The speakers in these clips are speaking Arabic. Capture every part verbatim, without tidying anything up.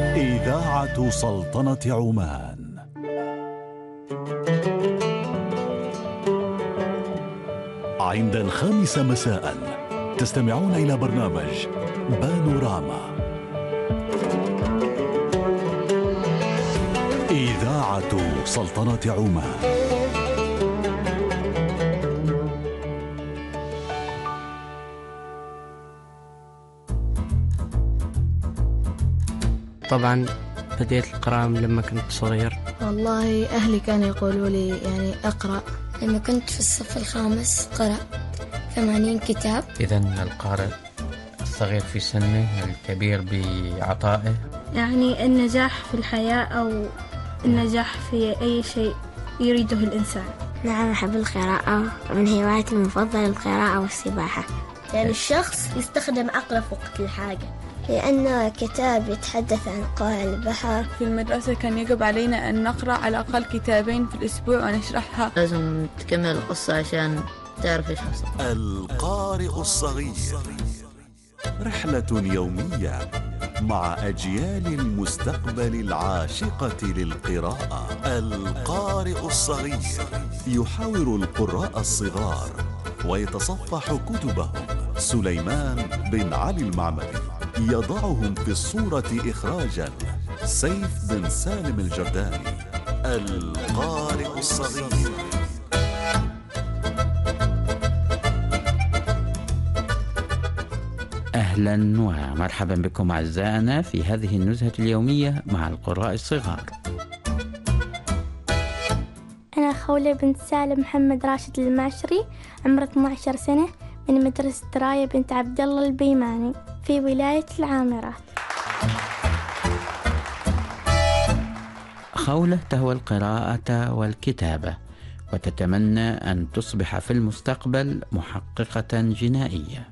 إذاعة سلطنة عمان. عند الخامسة مساء تستمعون إلى برنامج بانوراما. إذاعة سلطنة عمان. طبعا بديت القراءة لما كنت صغير. والله أهلي كانوا يقولوا لي يعني أقرأ. لما كنت في الصف الخامس قرأت ثمانين كتاب. إذن القارئ الصغير في سنه الكبير بعطائه. يعني النجاح في الحياة أو النجاح في أي شيء يريده الإنسان. نعم أحب القراءة، من هواياتي المفضلة القراءة والسباحة. يعني الشخص يستخدم عقله في وقت الحاجة، لأنه كتاب يتحدث عن قاع البحر. في المدرسة كان يجب علينا أن نقرأ على الأقل كتابين في الأسبوع ونشرحها. لازم تكمل القصة عشان تعرف إيش حصل. القارئ الصغير، رحلة يومية مع أجيال المستقبل العاشقة للقراءة. القارئ الصغير يحاور القراء الصغار ويتصفح كتبهم. سليمان بن علي المعمري يضعهم في الصورة إخراجا سيف بن سالم الجرداني. القارئ الصغير. أهلا ومرحبا بكم أعزائنا في هذه النزهة اليومية مع القراء الصغار. أنا خولة بنت سالم محمد راشد الماشري، عمري اثني عشر سنة، من مدرسة راية بنت عبد الله البيماني في ولاية العامرات. خولة تهوى القراءة والكتابة وتتمنى أن تصبح في المستقبل محققة جنائية.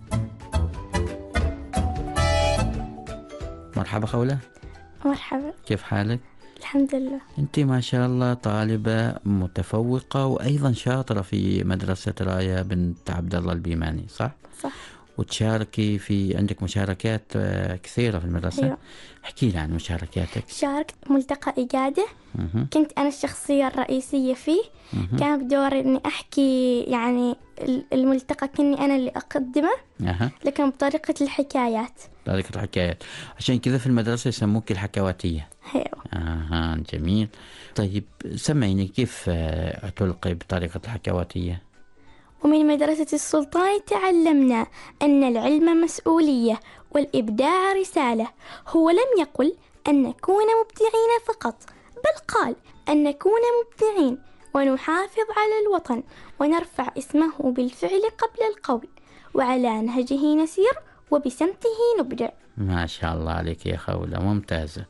مرحبا خولة. مرحبا. كيف حالك؟ الحمد لله. أنت ما شاء الله طالبة متفوقة وأيضا شاطرة في مدرسة راية بنت عبد الله البيماني، صح؟ صح. وتشاركي في عندك مشاركات كثيرة في المدرسة. أيوة. احكي لي عن مشاركاتك. شاركت ملتقى إجادة، مه. كنت أنا الشخصية الرئيسية فيه. مه. كان بدوري إني أحكي يعني الملتقى كني أنا اللي أقدمه. أه. لكن بطريقة الحكايات. طريقة الحكايات، عشان كذا في المدرسة يسموك الحكواتية. أيوة. آه جميل. طيب سمعيني كيف تلقي بطريقة الحكواتية؟ ومن مدرسة السلطان تعلمنا أن العلم مسؤولية والإبداع رسالة. هو لم يقل أن نكون مبدعين فقط، بل قال أن نكون مبدعين ونحافظ على الوطن ونرفع اسمه بالفعل قبل القول، وعلى نهجه نسير وبسمته نبدع. ما شاء الله عليك يا خولة، ممتازة.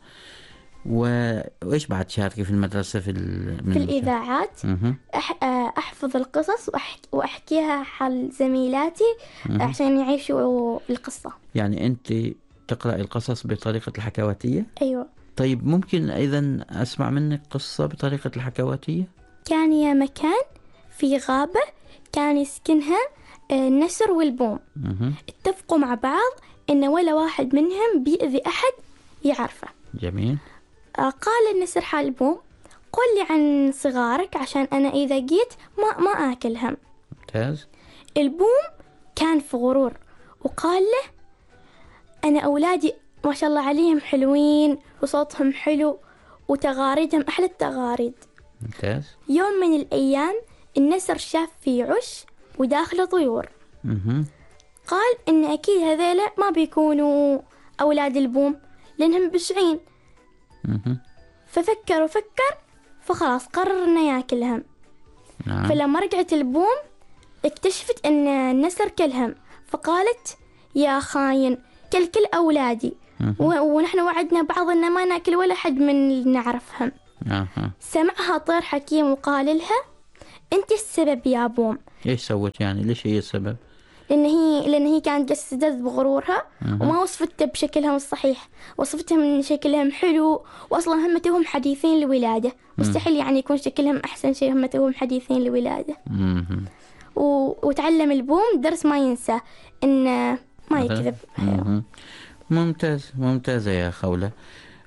وإيش بعد شاركي في المدرسة في, في الإذاعات؟ أح... أحفظ القصص وأح... وأحكيها حل زميلاتي مه. عشان يعيشوا القصة. يعني أنت تقرأ القصص بطريقة الحكواتية؟ أيوة. طيب ممكن أيضا أسمع منك قصة بطريقة الحكواتية؟ كان يا مكان في غابة كان يسكنها النسر والبوم. مه. اتفقوا مع بعض إن ولا واحد منهم بيأذي أحد يعرفه. جميل. قال النسر حال البوم: قل لي عن صغارك عشان أنا إذا جيت ما ما آكلهم. ممتاز. البوم كان في غرور وقال له: أنا أولادي ما شاء الله عليهم حلوين وصوتهم حلو وتغاريدهم أحلى التغاريد. ممتاز. يوم من الأيام النسر شاف في عش وداخله طيور. مه. قال إن أكيد هذيلا ما بيكونوا أولاد البوم لأنهم بشعين. مه. ففكر وفكر فخلاص قرر إنه ياكلهم. نعم. فلما رجعت البوم اكتشفت إن النسر كلهم، فقالت: يا خاين، كل كل أولادي. مه. ونحن وعدنا بعض إن ما ناكل ولا حد من اللي نعرفهم. أه. سمعها طير حكيم وقال لها: أنت السبب يا بوم. إيش سوت يعني؟ ليش هي السبب؟ لأن هي لأن هي كانت جسدت بغرورها مه. وما وصفتها بشكلهم الصحيح، وصفتهم إن شكلهم حلو، وأصلا هم توهم حديثين لولادة، مستحيل يعني يكون شكلهم أحسن شيء، هم توهم حديثين لولادة. مه. و... وتعلم البوم درس ما ينسى، إن ما يكذب. ممتاز، ممتازة يا خولة.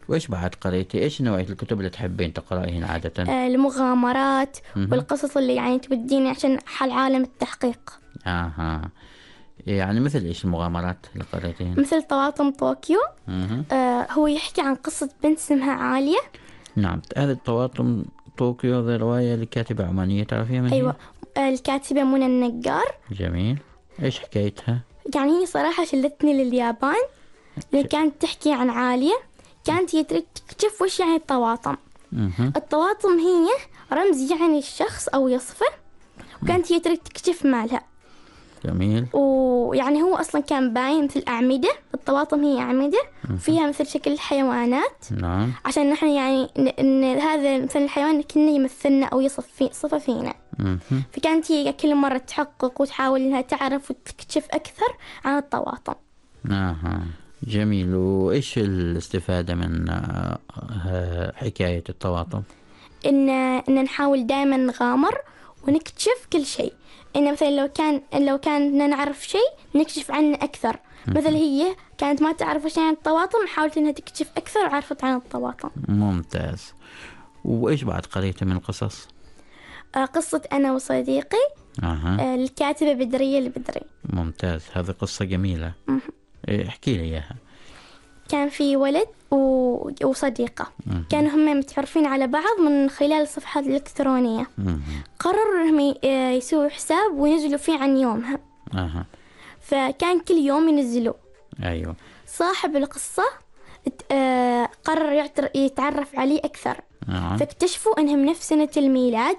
وإيش بعد قريتي؟ إيش نوعية الكتب اللي تحبين تقرأيهن عادة؟ آه المغامرات مهم. والقصص اللي يعني توديني عشان حل عالم التحقيق. آها، يعني مثل إيش المغامرات اللي قريتيهن؟ مثل طواطم طوكيو. مهم. آه هو يحكي عن قصة بنت اسمها عالية. نعم، هذه الطواطم طوكيو هذه رواية لكاتبة عمانية تعرفيها من أيوة، آه الكاتبة منى النجار. جميل. إيش حكايتها؟ يعني هي صراحة شلتني لليابان، لأن كانت تحكي عن عالية كانت هي تريد تكتشف وش يعني الطواطم. مهم. الطواطم هي رمز يعني الشخص أو يصفه، وكانت هي تريد تكتشف مالها. جميل. ويعني هو أصلا كان باين مثل أعمدة، الطواطم هي أعمدة فيها مثل شكل الحيوانات. نعم. عشان نحن يعني إن هذا مثل الحيوان كأنه يمثلنا أو يصف في صفة فينا. مهم. فكانت هي كل مرة تحقق وتحاول إنها تعرف وتكتشف أكثر عن الطواطم. آها، جميل. وإيش الاستفادة من آه، حكاية الطواطم؟ إن إن نحاول دائما نغامر ونكتشف كل شيء. إن مثلا لو كان لو كان نعرف شيء نكتشف عنه أكثر. مثل هي كانت ما تعرف شيء عن الطواطم، حاولت إنها تكتشف أكثر وعرفت عن الطواطم. ممتاز. وإيش بعد قريتي من القصص؟ آه قصة أنا وصديقي. أها. آه الكاتبة بدرية البدري. ممتاز، هذه قصة جميلة. مه. إيه، احكي لي إياها. كان في ولد و... وصديقة. مه. كانوا هم متعرفين على بعض من خلال الصفحات الإلكترونية. مه. قرروا إنهم ي- يسووا حساب وينزلوا فيه عن يومها. أها. فكان كل يوم ينزلوا. أيوة. صاحب القصة ات- آه، قرر يعتر- يتعرف عليه أكثر. نعم. فاكتشفوا إنهم نفس سنة الميلاد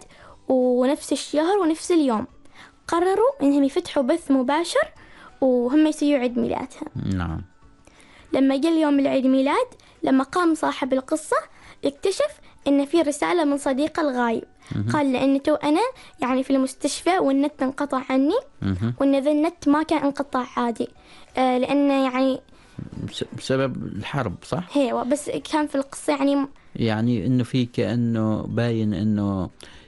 ونفس الشهر ونفس اليوم. قرروا إنهم يفتحوا بث مباشر وهم يسووا عيد ميلادها. نعم. لما جاء اليوم العيد ميلاد، لما قام صاحب القصة اكتشف إن في رسالة من صديقه الغايب. قال لأن تو أنا يعني في المستشفى والنت انقطع عني، مه. وإن ذا النت ما كان انقطاع عادي. آه لأنه يعني بس- بسبب الحرب صح؟ هيوا، بس كان في القصة يعني يعني إنه في كأنه باين إنه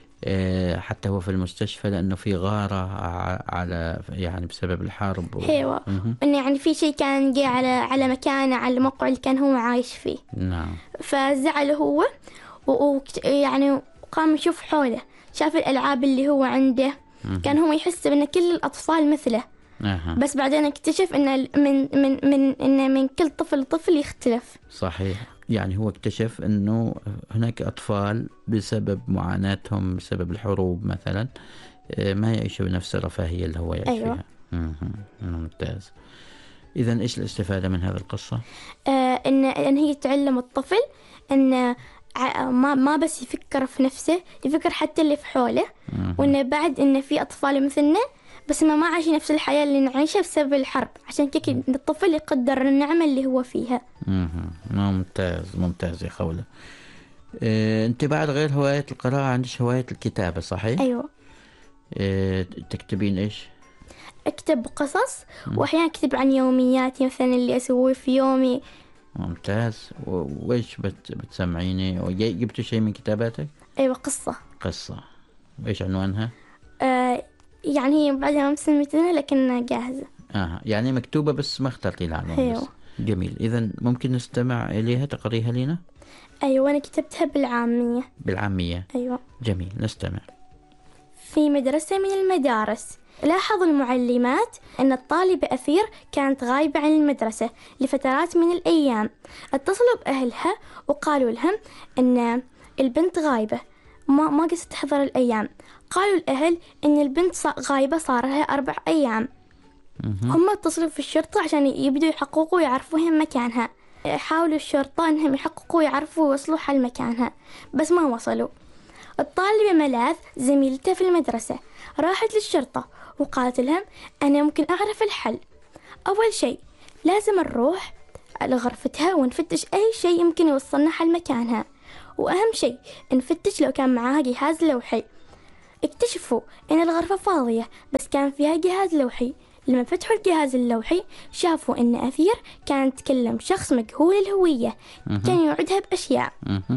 آه، حتى هو في المستشفى لأنه في غارة ع- على يعني بسبب الحرب و... هيوا، مه. إنه يعني في شيء كان جاي على على مكانه، على الموقع اللي كان هو عايش فيه. نعم. فزعل هو و- وكت- يعني قام يشوف حوله، شاف الألعاب اللي هو عنده. مه. كان هو يحس بأن كل الأطفال مثله. أها. بس بعدين اكتشف ان من من من ان من كل طفل طفل يختلف. صحيح. يعني هو اكتشف أنه هناك أطفال بسبب معاناتهم بسبب الحروب مثلا آه، ما يعيشوا بنفس الرفاهية اللي هو يعيش أيوة. فيها. مه. ممتاز. إذن إيش الاستفادة من هذه القصة؟ آه ان ان هي تعلم الطفل ان ع- ما ما بس يفكر في نفسه، يفكر حتى اللي في حوله. مه. وانه بعد ان في اطفال مثلنا بس ما ما عايشين نفس الحياة اللي نعيشها بسبب الحرب، عشان كذا الطفل يقدر النعمة اللي هو فيها. مه. ممتاز ممتاز يا خولة. إيه، أنت بعد غير هواية القراءة عندك هواية الكتابة صحيح؟ ايوه، إيه، تكتبين إيش؟ اكتب قصص واحيانا اكتب عن يومياتي مثلا اللي اسويه في يومي. ممتاز. و- وإيش بت بتسمعيني؟ وجي- جبت شيء من كتاباتك؟ ايوه، قصة. قصة. وإيش عنوانها؟ آه يعني هي بعدها ما سميتها لكنها جاهزة. آه يعني مكتوبة بس ما اخترتي لها عنوان. أيوة. بس. جميل. إذا ممكن نستمع إليها تقريها لنا؟ أيوة، أنا كتبتها بالعامية. بالعامية. أيوة. جميل، نستمع. في مدرسة من المدارس، لاحظ المعلمات أن الطالبة أثير كانت غايبة عن المدرسة لفترات من الأيام. اتصلوا بأهلها وقالوا لهم أن البنت غايبة، ما ما قصت تحضر الأيام. قالوا الأهل أن البنت غايبة صار لها أربع أيام. هم اتصلوا في الشرطة عشان يبدوا يحققوا ويعرفوهم مكانها. حاولوا الشرطة أنهم يحققوا ويعرفوا ويوصلوا حل مكانها، بس ما وصلوا. الطالبة ملاذ زميلتها في المدرسة راحت للشرطة وقالت لهم أنا ممكن أعرف الحل. أول شيء لازم نروح لغرفتها ونفتش أي شيء يمكن يوصلنا حل مكانها، وأهم شيء نفتش لو كان معاها جهاز لوحي. اكتشفوا أن الغرفة فاضية بس كان فيها جهاز لوحي. لما فتحوا الجهاز اللوحي شافوا أن أثير كان تكلم شخص مجهول الهوية، كان يوعدها بأشياء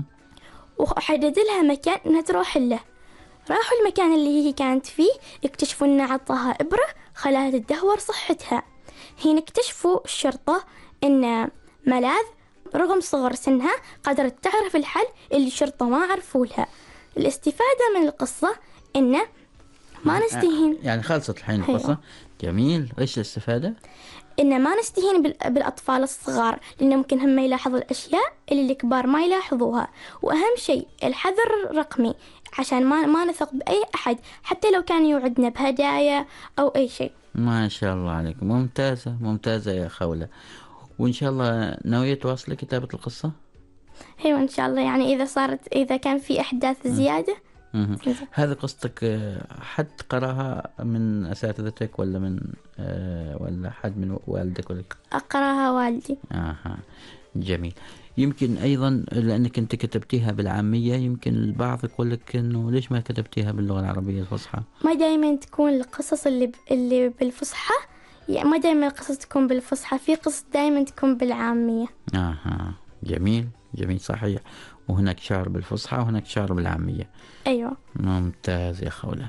وحدد لها مكان أنها تروح له. راحوا المكان اللي هي كانت فيه، اكتشفوا أنه عطاها إبرة خلاها تدهور صحتها. هنا اكتشفوا الشرطة أن ملاذ رغم صغر سنها قدرت تعرف الحل اللي الشرطة ما عرفولها. الاستفادة من القصة إنه ما نستهين، يعني خلصت الحين القصة. جميل. إيش الاستفادة؟ إن ما نستهين بالأطفال الصغار، لأنه ممكن هم يلاحظوا الأشياء اللي الكبار ما يلاحظوها. وأهم شيء الحذر الرقمي، عشان ما ما نثق بأي أحد حتى لو كان يوعدنا بهدايا أو أي شيء. ما شاء الله عليك، ممتازة ممتازة يا خولة. وإن شاء الله ناوية تواصلي كتابة القصة؟ أيوة إن شاء الله، يعني إذا صارت إذا كان في أحداث زيادة. هذه قصتك حد قراها من أساتذتك ولا من آه ولا حد من والدك ولا؟ أقراها والدي. آها جميل. يمكن أيضا لأنك أنت كتبتيها بالعامية، يمكن البعض يقول لك إنه ليش ما كتبتيها باللغة العربية الفصحى؟ ما دائما تكون القصص اللي ب... اللي بالفصحى، يعني ما دائما القصص تكون بالفصحى، في قصص دائما تكون بالعامية. آها جميل جميل صحيح. وهناك شعر بالفصحى وهناك شعر بالعامية. أيوة. ممتاز يا خولة.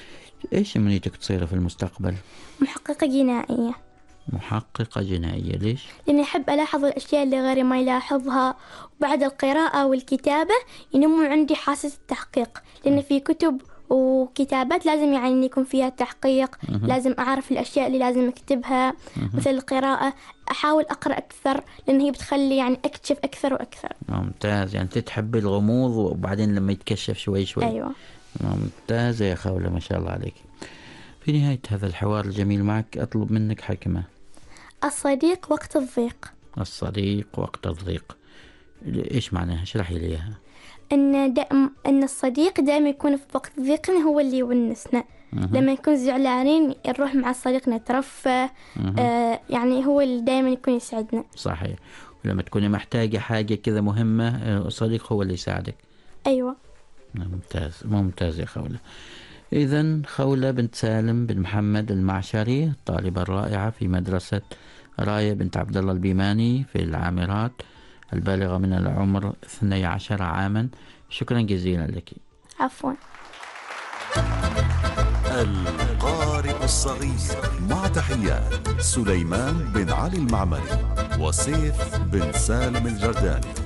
إيش أمنيتك تصير في المستقبل؟ محققة جنائية. محققة جنائية. ليش؟ لأني أحب ألاحظ الأشياء اللي غيري ما يلاحظها، وبعد القراءة والكتابة ينمو عندي حاسة التحقيق، لأن في كتب وكتابات لازم يعني يكون فيها تحقيق. مه. لازم أعرف الأشياء اللي لازم أكتبها. مه. مثل القراءة أحاول أقرأ أكثر، لأن هي بتخلي يعني أكتشف أكثر وأكثر. ممتاز، يعني تحب الغموض وبعدين لما يتكشف شوي شوي. أيوة. ممتاز يا خولة، ما شاء الله عليك. في نهاية هذا الحوار الجميل معك أطلب منك حكمة. الصديق وقت الضيق. الصديق وقت الضيق، إيش معناها؟ اشرحي لي إياها. إن دائم إن الصديق دائما يكون في وقت ضيقنا هو اللي يونسنا. مه. لما نكون زعلانين نروح مع صديقنا نترفه. آه يعني هو اللي دائما يكون يسعدنا. صحيح. ولما تكوني محتاجة حاجة كذا مهمة، الصديق هو اللي يساعدك. أيوة. ممتاز ممتاز يا خولة. إذن خولة بنت سالم بن محمد المعشري، الطالبة الرائعة في مدرسة راية بنت عبد الله البيماني في العامرات، البالغة من العمر اثني عشر عاما. شكرا جزيلا لك. عفوا. القارئ الصغير، مع تحيات سليمان بن علي المعمري وسيف بن سالم الجرداني.